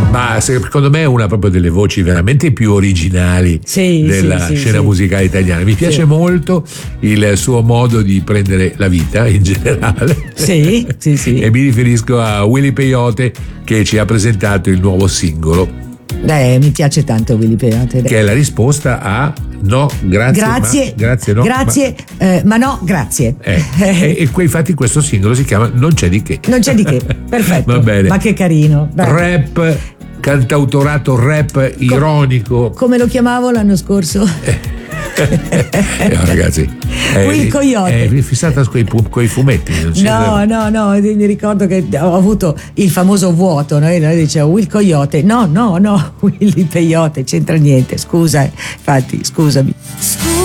Ma secondo me è una proprio delle voci veramente più originali della scena musicale italiana. Mi piace molto il suo modo di prendere la vita in generale. Sì. E mi riferisco a Willy Peyote, che ci ha presentato il nuovo singolo. Mi piace tanto Willy Peyote. Che è la risposta a no, grazie. Ma no, grazie. E infatti questo singolo si chiama Non c'è di che. Non c'è di che, perfetto. Va bene. Ma che carino. Rap, cantautorato rap ironico. Come lo chiamavo l'anno scorso? Ragazzi, Will Coyote è fissata coi fumetti. No, mi ricordo che ho avuto il famoso vuoto, no? Lei diceva Will Coyote, no, Willy Peyote, c'entra niente, scusa, infatti, scusami.